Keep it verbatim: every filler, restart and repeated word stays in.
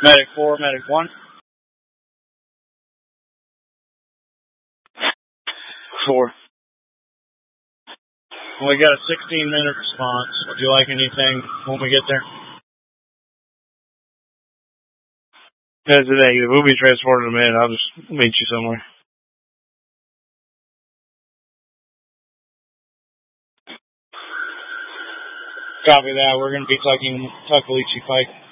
Medic four, Medic one. Four. We got a sixteen minute response. Would you like anything when we get there? That's a negative. We'll be transported in a minute. I'll just meet you somewhere. Copy that. We're going to be tucking Tuckaleechee Pike.